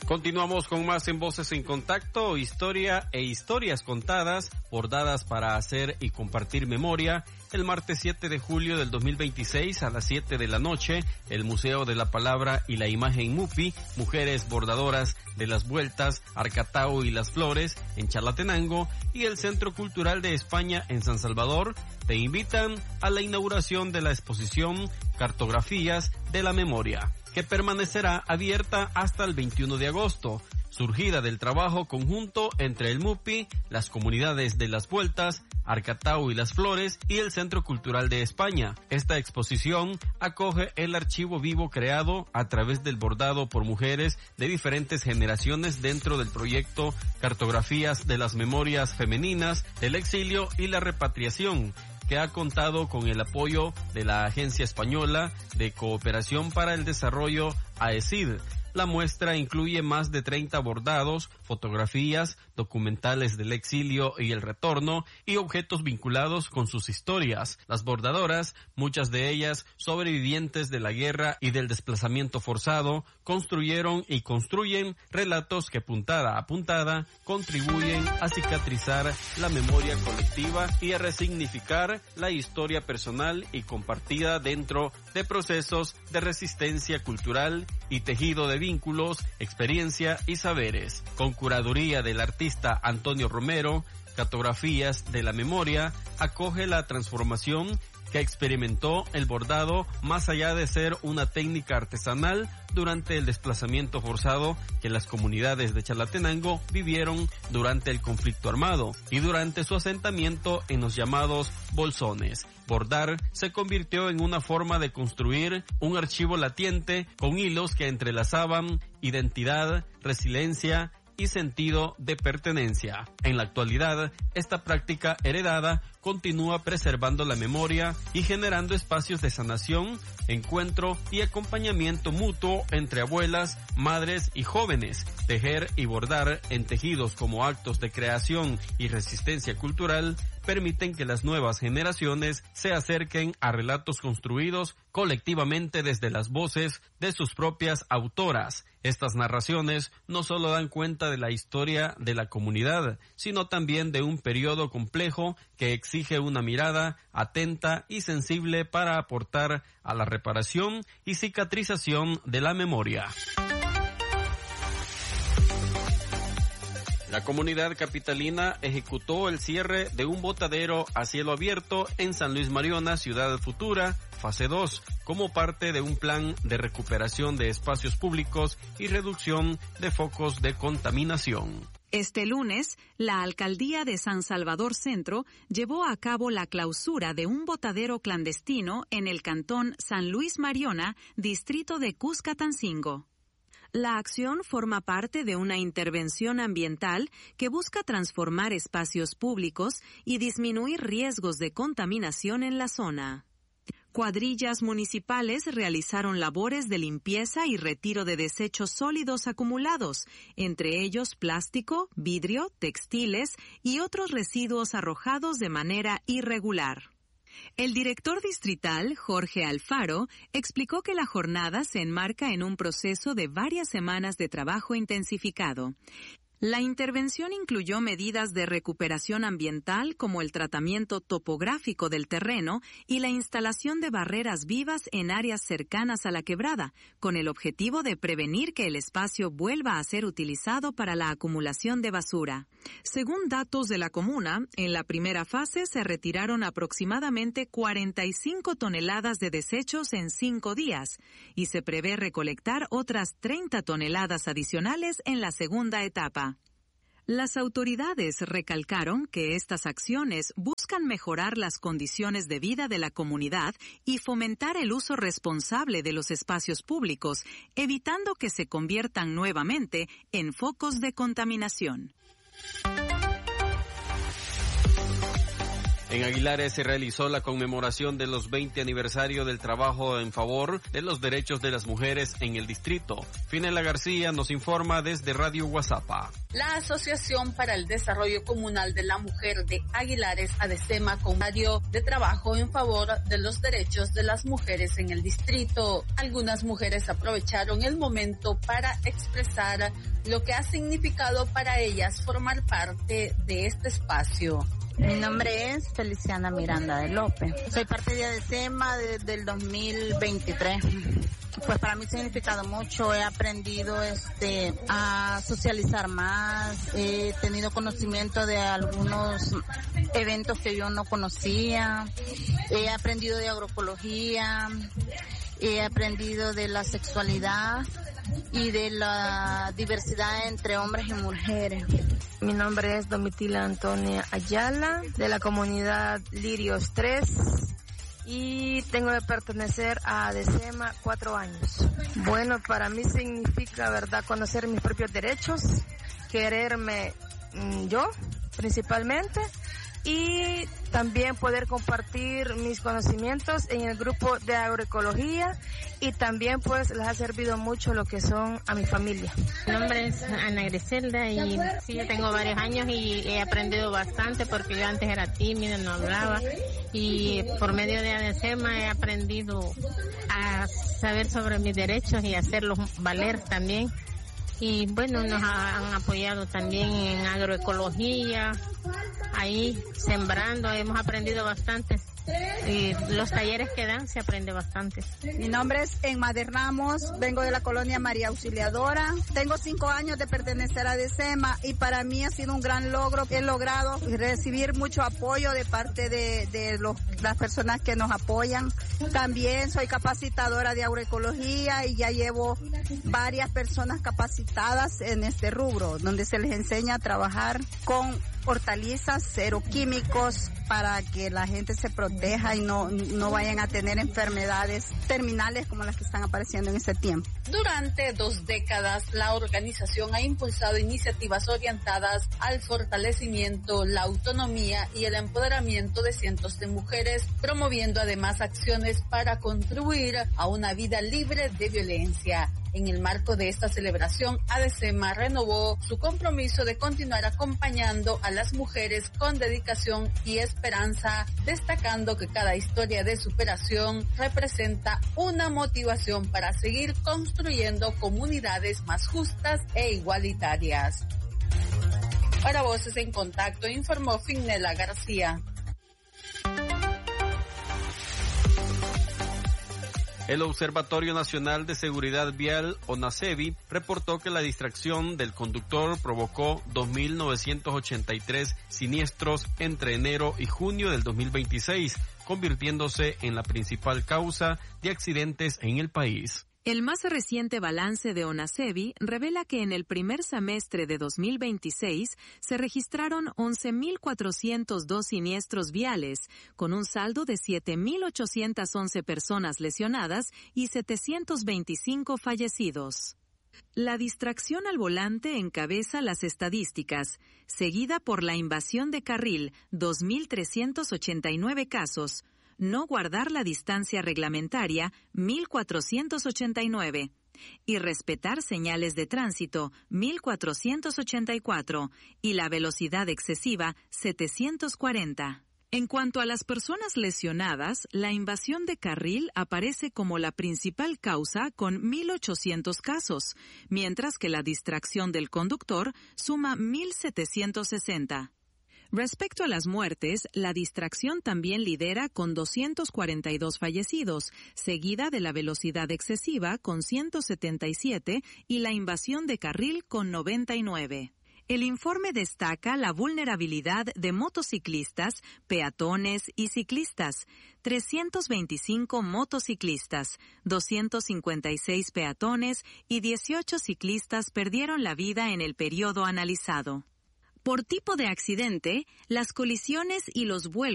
Continuamos con más en Voces en Contacto, historia e historias contadas, bordadas para hacer y compartir memoria. El martes 7 de julio del 2026 a las 7 de la noche, el Museo de la Palabra y la Imagen MUPI, Mujeres Bordadoras de las Vueltas, Arcatao y las Flores, en Chalatenango, y el Centro Cultural de España en San Salvador, te invitan a la inauguración de la exposición Cartografías de la Memoria, que permanecerá abierta hasta el 21 de agosto, surgida del trabajo conjunto entre el MUPI, las comunidades de las Vueltas, Arcatao y las Flores y el Centro Cultural de España. Esta exposición acoge el archivo vivo creado a través del bordado por mujeres de diferentes generaciones dentro del proyecto Cartografías de las Memorias Femeninas del Exilio y la Repatriación, que ha contado con el apoyo de la Agencia Española de Cooperación para el Desarrollo, AECID. La muestra incluye más de 30 bordados, fotografías, documentales del exilio y el retorno y objetos vinculados con sus historias. Las bordadoras, muchas de ellas sobrevivientes de la guerra y del desplazamiento forzado, construyeron y construyen relatos que puntada a puntada contribuyen a cicatrizar la memoria colectiva y a resignificar la historia personal y compartida dentro de procesos de resistencia cultural y tejido de vínculos, experiencia y saberes. Con curaduría del artista Antonio Romero, Cartografías de la Memoria acoge la transformación que experimentó el bordado más allá de ser una técnica artesanal durante el desplazamiento forzado que las comunidades de Chalatenango vivieron durante el conflicto armado y durante su asentamiento en los llamados bolsones. Bordar se convirtió en una forma de construir un archivo latiente con hilos que entrelazaban identidad, resiliencia y sentido de pertenencia. En la actualidad, esta práctica heredada continúa preservando la memoria y generando espacios de sanación, encuentro y acompañamiento mutuo entre abuelas, madres y jóvenes. Tejer y bordar en tejidos como actos de creación y resistencia cultural permiten que las nuevas generaciones se acerquen a relatos construidos colectivamente desde las voces de sus propias autoras. Estas narraciones no solo dan cuenta de la historia de la comunidad, sino también de un periodo complejo que exige una mirada atenta y sensible para aportar a la reparación y cicatrización de la memoria. La comunidad capitalina ejecutó el cierre de un botadero a cielo abierto en San Luis Mariona, Ciudad Futura, fase 2, como parte de un plan de recuperación de espacios públicos y reducción de focos de contaminación. Este lunes, la Alcaldía de San Salvador Centro llevó a cabo la clausura de un botadero clandestino en el cantón San Luis Mariona, distrito de Cuscatancingo. La acción forma parte de una intervención ambiental que busca transformar espacios públicos y disminuir riesgos de contaminación en la zona. Cuadrillas municipales realizaron labores de limpieza y retiro de desechos sólidos acumulados, entre ellos plástico, vidrio, textiles y otros residuos arrojados de manera irregular. El director distrital, Jorge Alfaro, explicó que la jornada se enmarca en un proceso de varias semanas de trabajo intensificado. La intervención incluyó medidas de recuperación ambiental como el tratamiento topográfico del terreno y la instalación de barreras vivas en áreas cercanas a la quebrada, con el objetivo de prevenir que el espacio vuelva a ser utilizado para la acumulación de basura. Según datos de la comuna, en la primera fase se retiraron aproximadamente 45 toneladas de desechos en 5 días y se prevé recolectar otras 30 toneladas adicionales en la segunda etapa. Las autoridades recalcaron que estas acciones buscan mejorar las condiciones de vida de la comunidad y fomentar el uso responsable de los espacios públicos, evitando que se conviertan nuevamente en focos de contaminación. En Aguilares se realizó la conmemoración de los 20 aniversario del trabajo en favor de los derechos de las mujeres en el distrito. Finela García nos informa desde Radio Guazapa. La Asociación para el Desarrollo Comunal de la Mujer de Aguilares, ADESEMA, con horario de trabajo en favor de los derechos de las mujeres en el distrito. Algunas mujeres aprovecharon el momento para expresar lo que ha significado para ellas formar parte de este espacio. Mi nombre es Feliciana Miranda de López. Soy parte de ADESEMA desde el 2023. Pues para mí ha significado mucho. He aprendido a socializar más. He tenido conocimiento de algunos eventos que yo no conocía. He aprendido de agroecología. He aprendido de la sexualidad y de la diversidad entre hombres y mujeres. Mi nombre es Domitila Antonia Ayala, de la comunidad Lirios 3, y tengo de pertenecer a ADESEMA 4 años. Bueno, para mí significa, ¿verdad?, conocer mis propios derechos, quererme yo, principalmente, y también poder compartir mis conocimientos en el grupo de agroecología, y también pues les ha servido mucho lo que son a mi familia. Mi nombre es Ana Griselda y sí, tengo varios años y he aprendido bastante porque yo antes era tímida, no hablaba, y por medio de ADESEMA he aprendido a saber sobre mis derechos y hacerlos valer también. Y bueno, nos han apoyado también en agroecología, ahí sembrando, hemos aprendido bastante. Y los talleres que dan se aprende bastante. Mi nombre es Enmader Ramos, vengo de la colonia María Auxiliadora. Tengo 5 años de pertenecer a ADESEMA y para mí ha sido un gran logro. He logrado recibir mucho apoyo de parte de las personas que nos apoyan. También soy capacitadora de agroecología y ya llevo varias personas capacitadas en este rubro, donde se les enseña a trabajar con hortalizas, cero químicos, para que la gente se proteja y no vayan a tener enfermedades terminales como las que están apareciendo en este tiempo. Durante 2 décadas, la organización ha impulsado iniciativas orientadas al fortalecimiento, la autonomía y el empoderamiento de cientos de mujeres, promoviendo además acciones para contribuir a una vida libre de violencia. En el marco de esta celebración, ADESEMA renovó su compromiso de continuar acompañando a las mujeres con dedicación y esperanza, destacando que cada historia de superación representa una motivación para seguir construyendo comunidades más justas e igualitarias. Para Voces en Contacto, informó Finela García. El Observatorio Nacional de Seguridad Vial, ONASEVI, reportó que la distracción del conductor provocó 2.983 siniestros entre enero y junio del 2026, convirtiéndose en la principal causa de accidentes en el país. El más reciente balance de ONASEVI revela que en el primer semestre de 2026 se registraron 11.402 siniestros viales, con un saldo de 7.811 personas lesionadas y 725 fallecidos. La distracción al volante encabeza las estadísticas, seguida por la invasión de carril, 2.389 casos, no guardar la distancia reglamentaria, 1.489, y respetar señales de tránsito, 1.484, y la velocidad excesiva, 740. En cuanto a las personas lesionadas, la invasión de carril aparece como la principal causa con 1.800 casos, mientras que la distracción del conductor suma 1.760. Respecto a las muertes, la distracción también lidera con 242 fallecidos, seguida de la velocidad excesiva con 177 y la invasión de carril con 99. El informe destaca la vulnerabilidad de motociclistas, peatones y ciclistas. 325 motociclistas, 256 peatones y 18 ciclistas perdieron la vida en el periodo analizado. Por tipo de accidente, las colisiones y los vuelcos